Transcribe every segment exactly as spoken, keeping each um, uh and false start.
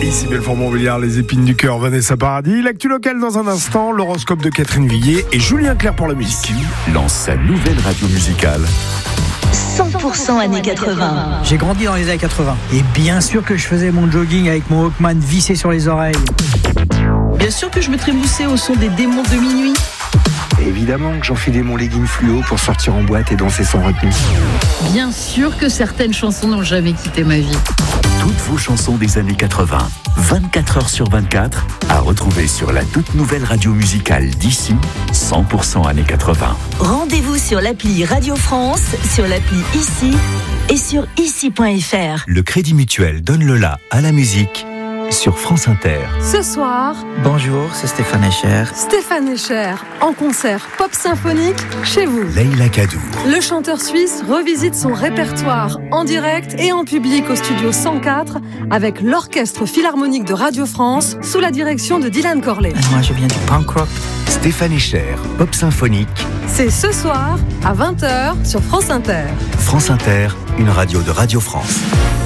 Ici Belfort-Montbéliard, les épines du cœur, Vanessa Paradis. L'actu locale dans un instant, l'horoscope de Catherine Villiers et Julien Clerc pour la musique. Lance sa nouvelle radio musicale. cent pour cent années quatre-vingts. J'ai grandi dans les années quatre-vingts. Et bien sûr que je faisais mon jogging avec mon Walkman vissé sur les oreilles. Bien sûr que je me trémoussais au son des démons de minuit. Évidemment que j'enfilais mon legging fluo pour sortir en boîte et danser sans retenue. Bien sûr que certaines chansons n'ont jamais quitté ma vie. Toutes vos chansons des années quatre-vingts, vingt-quatre heures sur vingt-quatre, à retrouver sur la toute nouvelle radio musicale d'ici, cent pour cent années quatre-vingts. Rendez-vous sur l'appli Radio France, sur l'appli Ici et sur ici point f r. Le Crédit Mutuel donne le la à la musique sur France Inter. Ce soir, Bonjour, c'est Stéphane Echer. Stéphane Echer en concert pop symphonique chez vous. Leïla Kadour. Le chanteur suisse revisite son répertoire en direct et en public au studio cent quatre avec l'Orchestre Philharmonique de Radio France sous la direction de Dylan Corley. Moi, je viens du punk rock. Stéphane Echer, pop symphonique. C'est ce soir à vingt heures sur France Inter. France Inter, une radio de Radio France.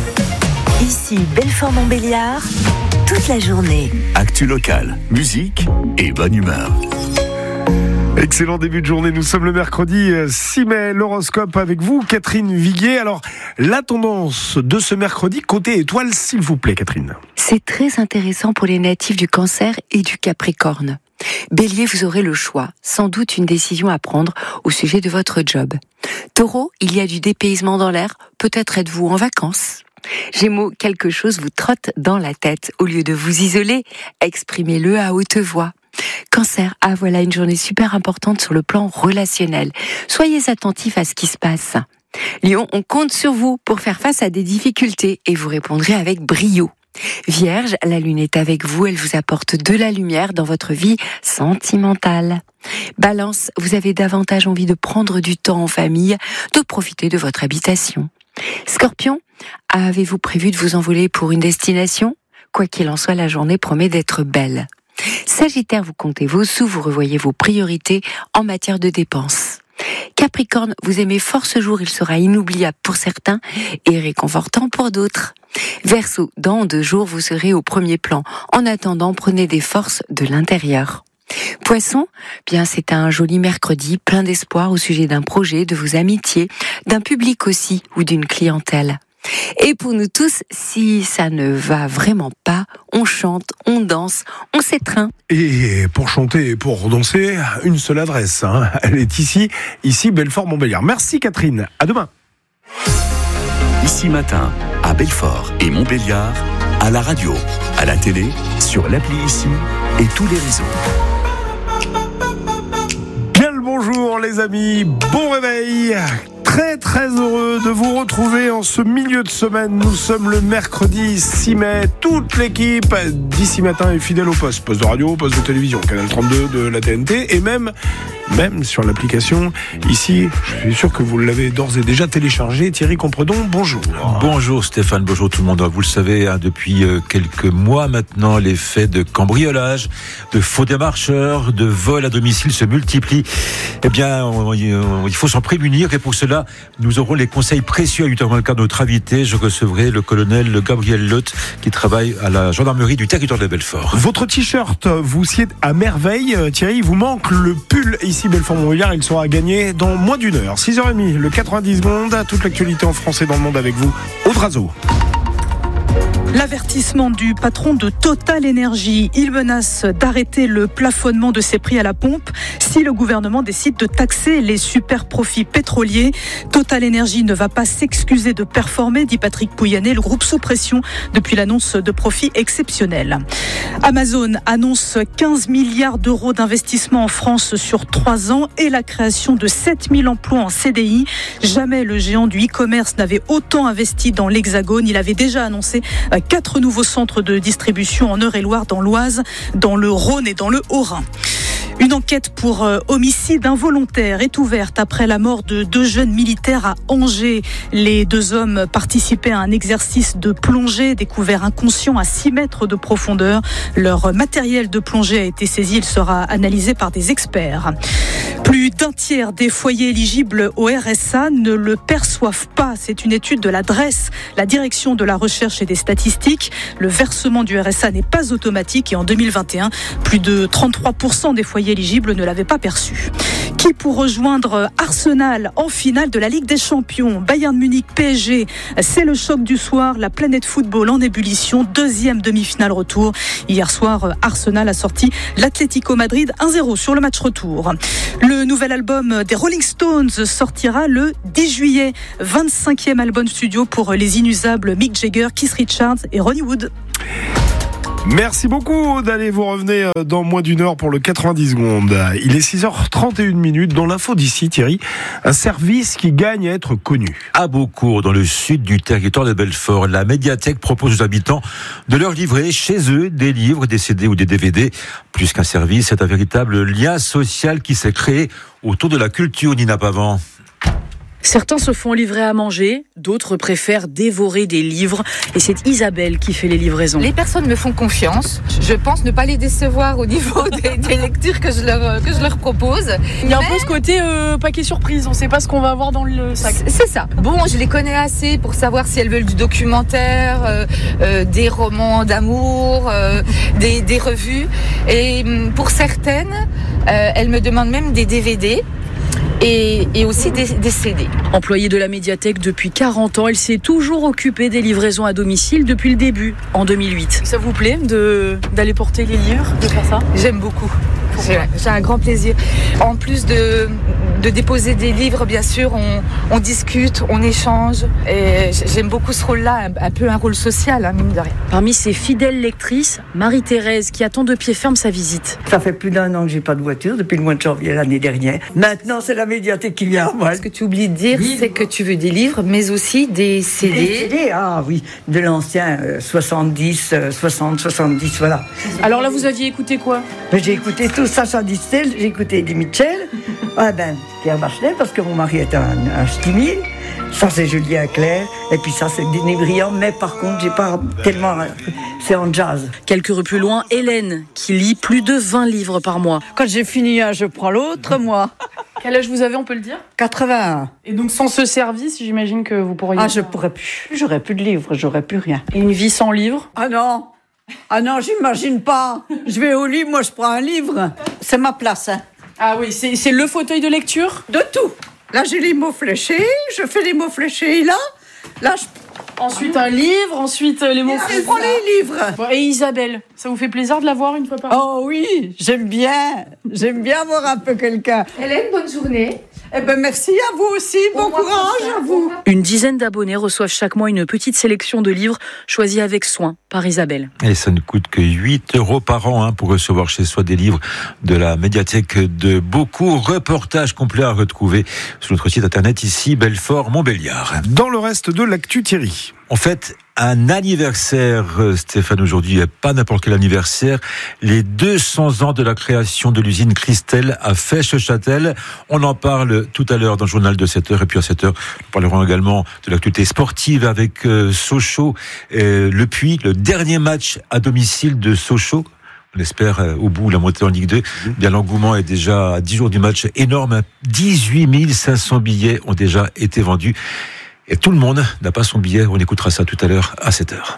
Ici Belfort-Montbéliard, toute la journée. Actu locale, musique et bonne humeur. Excellent début de journée, nous sommes le mercredi six mai, l'horoscope avec vous, Catherine Villiers. Alors, la tendance de ce mercredi, côté étoile, s'il vous plaît, Catherine. C'est très intéressant pour les natifs du Cancer et du Capricorne. Bélier, vous aurez le choix, sans doute une décision à prendre au sujet de votre job. Taureau, il y a du dépaysement dans l'air, peut-être êtes-vous en vacances. Gémeaux, quelque chose vous trotte dans la tête. Au lieu de vous isoler, exprimez-le à haute voix. Cancer, ah voilà une journée super importante sur le plan relationnel. Soyez attentifs à ce qui se passe. Lion, on compte sur vous pour faire face à des difficultés et vous répondrez avec brio. Vierge, la lune est avec vous, elle vous apporte de la lumière dans votre vie sentimentale. Balance, vous avez davantage envie de prendre du temps en famille, de profiter de votre habitation. Scorpion, avez-vous prévu de vous envoler pour une destination ? Quoi qu'il en soit, la journée promet d'être belle. Sagittaire, vous comptez vos sous, vous revoyez vos priorités en matière de dépenses. Capricorne, vous aimez fort ce jour, il sera inoubliable pour certains et réconfortant pour d'autres. Verseau, dans deux jours, vous serez au premier plan. En attendant, prenez des forces de l'intérieur. Poisson, bien c'est un joli mercredi, plein d'espoir au sujet d'un projet, de vos amitiés, d'un public aussi ou d'une clientèle. Et pour nous tous, si ça ne va vraiment pas, on chante, on danse, on s'étreint. Et pour chanter et pour danser, une seule adresse, hein. Elle est ici, ici Belfort-Montbéliard. Merci Catherine, à demain. Ici matin, à Belfort et Montbéliard, à la radio, à la télé, sur l'appli Ici et tous les réseaux. Bien le bonjour les amis, bon réveil. Très très heureux de vous retrouver en ce milieu de semaine. Nous sommes le mercredi six mai. Toute l'équipe d'ici matin est fidèle au poste. Poste de radio, poste de télévision, canal trente-deux de la T N T et même, même sur l'application. Ici, je suis sûr que vous l'avez d'ores et déjà téléchargé. Thierry Compredon, bonjour. Bonjour Stéphane, bonjour tout le monde. Vous le savez, hein, depuis quelques mois maintenant, les faits de cambriolage, de faux démarcheurs, de vols à domicile se multiplient. Eh bien, on, on, il faut s'en prémunir et pour cela, nous aurons les conseils précieux à huit heures moins le quart de notre invité. Je recevrai le colonel Gabriel Lotte qui travaille à la gendarmerie du territoire de Belfort. Votre t-shirt, vous sied à merveille. Thierry, il vous manque le pull ici Belfort-Montbéliard. Il sera gagné dans moins d'une heure. six heures trente, le quatre-vingt-dix secondes. Toute l'actualité en français dans le monde avec vous. Audrazo. L'avertissement du patron de Total Énergie. Il menace d'arrêter le plafonnement de ses prix à la pompe si le gouvernement décide de taxer les super profits pétroliers. Total Énergie ne va pas s'excuser de performer, dit Patrick Pouyanné, le groupe sous pression depuis l'annonce de profits exceptionnels. Amazon annonce quinze milliards d'euros d'investissement en France sur trois ans et la création de sept mille emplois en C D I. Jamais le géant du e-commerce n'avait autant investi dans l'Hexagone. Il avait déjà annoncé quatre nouveaux centres de distribution en Eure-et-Loire, dans l'Oise, dans le Rhône et dans le Haut-Rhin. Une enquête pour euh, homicide involontaire est ouverte après la mort de deux jeunes militaires à Angers. Les deux hommes participaient à un exercice de plongée découvert inconscient à six mètres de profondeur. Leur matériel de plongée a été saisi. Il sera analysé par des experts. Plus d'un tiers des foyers éligibles au R S A ne le perçoivent pas. C'est une étude de la D R E S, la Direction de la Recherche et des Statistiques. Le versement du R S A n'est pas automatique et en deux mille vingt et un, plus de trente-trois pour cent des foyers éligibles ne l'avaient pas perçu. Qui pour rejoindre Arsenal en finale de la Ligue des Champions? Bayern Munich P S G, c'est le choc du soir. La planète football en ébullition, deuxième demi-finale retour. Hier soir, Arsenal a sorti l'Atlético Madrid un zéro sur le match retour. Le nouvel album des Rolling Stones sortira le dix juillet. vingt-cinquième album studio pour les inusables Mick Jagger, Keith Richards et Ronnie Wood. Merci beaucoup d'aller, vous revenez dans moins d'une heure pour le quatre-vingt-dix secondes. Il est six heures trente et une minutes. Dans l'info d'ici, Thierry, un service qui gagne à être connu. À Beaucourt, dans le sud du territoire de Belfort, la médiathèque propose aux habitants de leur livrer chez eux des livres, des C D ou des D V D. Plus qu'un service, c'est un véritable lien social qui s'est créé autour de la culture, Nina Pavant. Certains se font livrer à manger, d'autres préfèrent dévorer des livres. Et c'est Isabelle qui fait les livraisons. Les personnes me font confiance. Je pense ne pas les décevoir au niveau des, des lectures que je, leur, que je leur propose. Il y a Mais... un peu ce côté euh, paquet surprise. On ne sait pas ce qu'on va avoir dans le sac. C'est ça. Bon, je les connais assez pour savoir si elles veulent du documentaire, euh, euh, des romans d'amour, euh, des, des revues. Et pour certaines, euh, elles me demandent même des D V D. Et, et aussi des, des C D. Employée de la médiathèque depuis quarante ans, elle s'est toujours occupée des livraisons à domicile depuis le début, en deux mille huit. Ça vous plaît de, d'aller porter les livres, de faire ça? J'aime beaucoup. J'ai, j'ai un grand plaisir. En plus de, de déposer des livres, bien sûr, on, on discute, on échange. Et j'aime beaucoup ce rôle-là, un, un peu un rôle social, hein, mine de rien. Parmi ses fidèles lectrices, Marie-Thérèse, qui attend de pied ferme sa visite. Ça fait plus d'un an que j'ai pas de voiture, depuis le mois de janvier l'année dernière. Maintenant, c'est la médiathèque qui vient à moi. Ce que tu oublies de dire, oui, c'est que tu veux des livres, mais aussi des C D. Des C D, ah oui, de l'ancien euh, soixante-dix, euh, soixante, soixante-dix, voilà. Alors là, vous aviez écouté quoi? J'ai écouté tout Sacha Distel, j'ai écouté Eddie Mitchell, ah ben, Pierre Bachelet, parce que mon mari est un, un ch'timi. Ça, c'est Julien Clerc. Et puis ça, c'est Denis Briand. Mais par contre, j'ai pas tellement... C'est en jazz. Quelques rues plus loin, Hélène, qui lit plus de vingt livres par mois. Quand j'ai fini un, je prends l'autre, moi. Quel âge vous avez, on peut le dire? quatre-vingt-un. Et donc, sans ce service, j'imagine que vous pourriez... Ah, je pourrais plus. J'aurais plus de livres, j'aurais plus rien. Et une vie sans livres? Ah non. Ah non, j'imagine pas. Je vais au lit, moi, je prends un livre. C'est ma place, hein. Ah oui, c'est, c'est le fauteuil de lecture? De tout. Là, j'ai les mots fléchés, je fais les mots fléchés, là, là, je... Ensuite, un livre, ensuite, les mots fléchés. Je prends les livres. Bon, et Isabelle, ça vous fait plaisir de la voir une fois par mois? Oh oui, j'aime bien, j'aime bien voir un peu quelqu'un. Hélène, bonne journée. Eh ben merci à vous aussi, bon, bon courage à vous. Une dizaine d'abonnés reçoivent chaque mois une petite sélection de livres choisis avec soin par Isabelle. Et ça ne coûte que huit euros par an hein, pour recevoir chez soi des livres de la médiathèque de Beaucourt. Reportage complet à retrouver sur notre site internet ici, Belfort-Montbéliard. Dans le reste de l'actu, Thierry. En fait, un anniversaire, Stéphane, aujourd'hui, pas n'importe quel anniversaire, les deux cents ans de la création de l'usine Christelle à Fesches-Châtel. On en parle tout à l'heure dans le journal de sept heures, et puis à sept heures, nous parlerons également de l'actualité sportive avec euh, Sochaux, euh, Le Puy, le dernier match à domicile de Sochaux. On espère euh, au bout la montée en Ligue deux. Bien, l'engouement est déjà à dix jours du match énorme. dix-huit mille cinq cents billets ont déjà été vendus. Et tout le monde n'a pas son billet. On écoutera ça tout à l'heure à sept heures.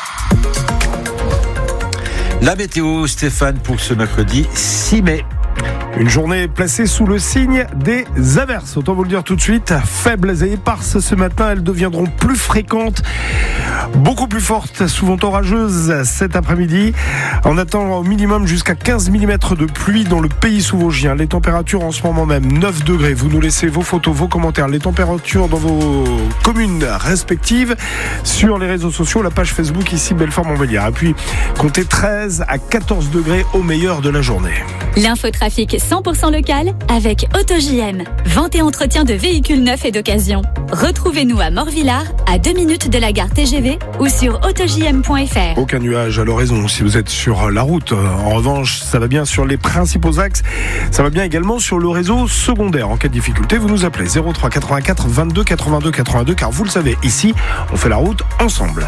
La météo, Stéphane, pour ce mercredi six mai. Une journée placée sous le signe des averses. Autant vous le dire tout de suite, faibles et éparses ce matin, elles deviendront plus fréquentes, beaucoup plus fortes, souvent orageuses cet après-midi. On attend au minimum jusqu'à quinze millimètres de pluie dans le pays sous-vosgien. Les températures en ce moment même, neuf degrés. Vous nous laissez vos photos, vos commentaires, les températures dans vos communes respectives sur les réseaux sociaux, la page Facebook ici Belfort-Montbéliard. Et puis, comptez treize à quatorze degrés au meilleur de la journée. L'infotrafic cent pour cent local avec AutoJM. Vente et entretien de véhicules neufs et d'occasion. Retrouvez-nous à Morvillard, à deux minutes de la gare T G V ou sur auto j m point f r. Aucun nuage à l'horizon si vous êtes sur la route. En revanche, ça va bien sur les principaux axes. Ça va bien également sur le réseau secondaire. En cas de difficulté, vous nous appelez zéro trois quatre-vingt-quatre vingt-deux quatre-vingt-deux quatre-vingt-deux car vous le savez, ici, on fait la route ensemble.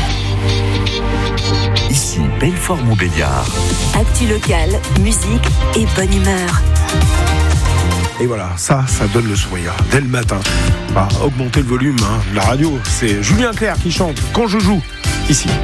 Ici, Belfort-Montbéliard. Actu local, musique et bonne humeur. Et voilà, ça, ça donne le sourire dès le matin. Bah, augmentez le volume, hein. La radio, c'est Julien Clerc qui chante Quand je joue, ici.